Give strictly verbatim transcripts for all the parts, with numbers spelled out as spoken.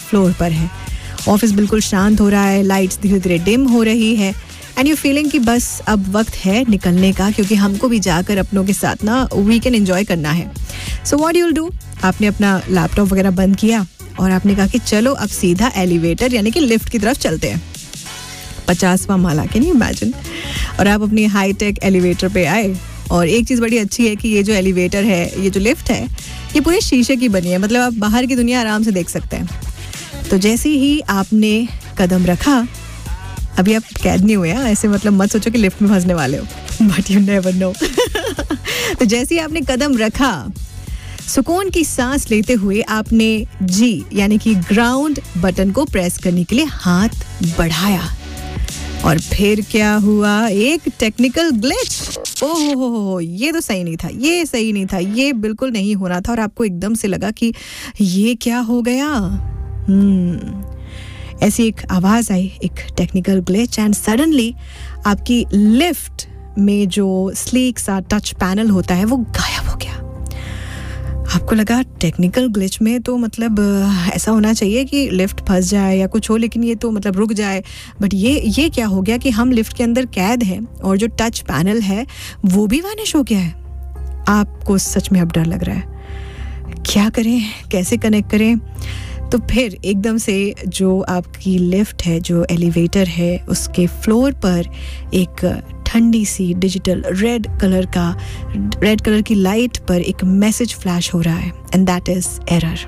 Floor पर हैं. Office बिल्कुल शांत हो रहा है, लाइट्स धीरे धीरे डिम हो रही है एंड यू फीलिंग कि बस अब वक्त है निकलने का, क्योंकि हमको भी जाकर अपनों के साथ ना वीकेंड एंजॉय करना है. So what you will do, आपने अपना लैपटॉप वगैरह बंद किया और आपने कहा कि चलो अब सीधा एलिवेटर यानी कि लिफ्ट की तरफ चलते हैं. पचासवां माला, कैन यू इमेजिन. और आप अपनी हाई टेक एलिवेटर पे आए. और एक चीज़ बड़ी अच्छी है कि ये जो एलिवेटर है, ये जो लिफ्ट है, ये पूरे शीशे की बनी है, मतलब आप बाहर की दुनिया आराम से देख सकते हैं. तो जैसे ही आपने कदम रखा, अभी आप कैद नहीं हुए हैं ऐसे, मतलब मत सोचो कि लिफ्ट में फंसने वाले हो, बट यू नेवर नो. तो जैसे ही आपने कदम रखा, सुकून की सांस लेते हुए आपने जी यानी कि ग्राउंड बटन को प्रेस करने के लिए हाथ बढ़ाया. और फिर क्या हुआ, एक टेक्निकल ग्लिच. ओह हो हो, ये तो सही नहीं था, ये सही नहीं था, ये बिल्कुल नहीं होना था. और आपको एकदम से लगा कि ये क्या हो गया. हम्म ऐसी एक आवाज़ आई, एक टेक्निकल ग्लिच, एंड सडनली आपकी लिफ्ट में जो स्लीक सा टच पैनल होता है वो गायब हो गया. आपको लगा टेक्निकल ग्लिच में तो मतलब ऐसा होना चाहिए कि लिफ्ट फंस जाए या कुछ हो, लेकिन ये तो मतलब रुक जाए. बट ये ये क्या हो गया कि हम लिफ्ट के अंदर कैद हैं और जो टच पैनल है वो भी वैनिश हो गया है. आपको सच में अब डर लग रहा है, क्या करें, कैसे कनेक्ट करें. तो फिर एकदम से जो आपकी लिफ्ट है, जो एलिवेटर है, उसके फ्लोर पर एक ठंडी सी डिजिटल रेड कलर का रेड कलर की लाइट पर एक मैसेज फ्लैश हो रहा है, एंड दैट इज एरर.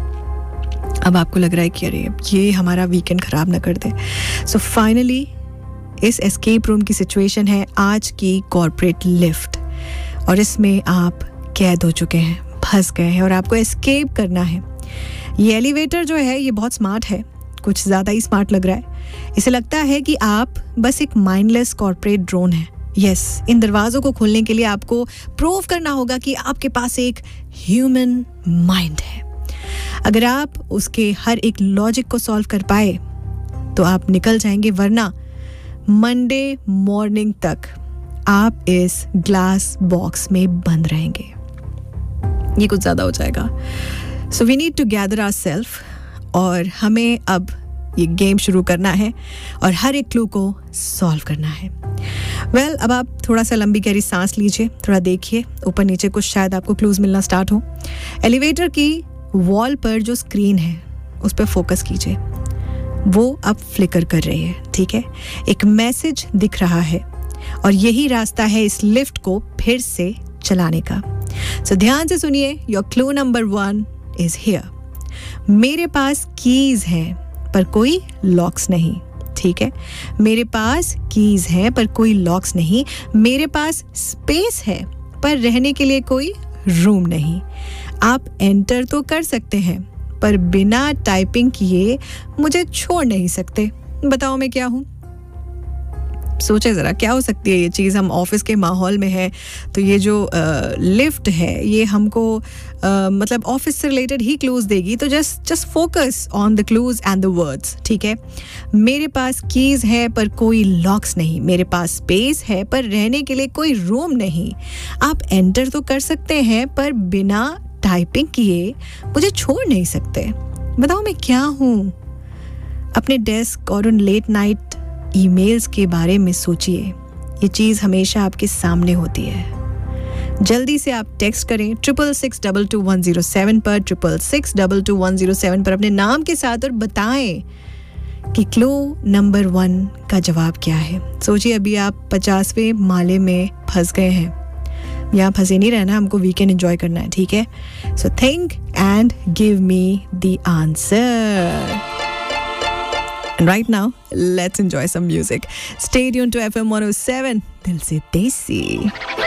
अब आपको लग रहा है कि अरे ये हमारा वीकेंड खराब ना कर दे. सो फाइनली इस एस्केप रूम की सिचुएशन है आज की कॉर्पोरेट लिफ्ट, और इसमें आप कैद हो चुके हैं, फंस गए हैं और आपको एस्केप करना है. ये एलिवेटर जो है ये बहुत स्मार्ट है, कुछ ज़्यादा ही स्मार्ट लग रहा है. इसे लगता है कि आप बस एक माइंडलेस कॉर्पोरेट ड्रोन है. यस, इन दरवाज़ों को खोलने के लिए आपको प्रूव करना होगा कि आपके पास एक ह्यूमन माइंड है. अगर आप उसके हर एक लॉजिक को सॉल्व कर पाए तो आप निकल जाएंगे, वरना मंडे मॉर्निंग तक आप इस ग्लास बॉक्स में बंद रहेंगे. ये कुछ ज़्यादा हो जाएगा. So we need to gather ourselves, और हमें अब ये गेम शुरू करना है और हर एक क्लू को सॉल्व करना है. वेल well, अब आप थोड़ा सा लंबी गहरी सांस लीजिए, थोड़ा देखिए ऊपर नीचे, कुछ शायद आपको क्लूज मिलना स्टार्ट हो. एलिवेटर की वॉल पर जो स्क्रीन है उस पर फोकस कीजिए, वो अब फ्लिकर कर रही है. ठीक है, एक मैसेज दिख रहा है और यही रास्ता है इस लिफ्ट को फिर से चलाने का. सो so, ध्यान से सुनिए. Your clue number one is here. मेरे पास कीज हैं पर कोई लॉक्स नहीं. ठीक है, मेरे पास कीज हैं पर कोई लॉक्स नहीं. मेरे पास स्पेस है पर रहने के लिए कोई रूम नहीं. आप एंटर तो कर सकते हैं पर बिना टाइपिंग किए मुझे छोड़ नहीं सकते. बताओ मैं क्या हूँ. सोचे ज़रा क्या हो सकती है ये चीज़. हम ऑफिस के माहौल में हैं, तो ये जो आ, लिफ्ट है ये हमको आ, मतलब ऑफिस से रिलेटेड ही क्लूज देगी. तो just just focus on the clues and the words. ठीक है, मेरे पास कीज़ है पर कोई लॉक्स नहीं. मेरे पास स्पेस है पर रहने के लिए कोई रूम नहीं. आप एंटर तो कर सकते हैं पर बिना टाइपिंग किए मुझे छोड़ नहीं सकते. बताओ मैं क्या हूँ. अपने डेस्क और उन लेट नाइट ईमेल्स के बारे में सोचिए. ये चीज़ हमेशा आपके सामने होती है. जल्दी से आप टेक्स्ट करें triple six double two one zero seven पर, triple six double two one zero seven पर अपने नाम के साथ, और बताएं कि क्लू नंबर वन का जवाब क्या है. सोचिए अभी आप पचासवें माले में फंस गए हैं. यहाँ फंसे नहीं रहना, हमको वीकेंड एंजॉय करना है. ठीक है, so think and give me the answer. And right now, let's enjoy some music. Stay tuned to F M one oh seven. Dil se Desi.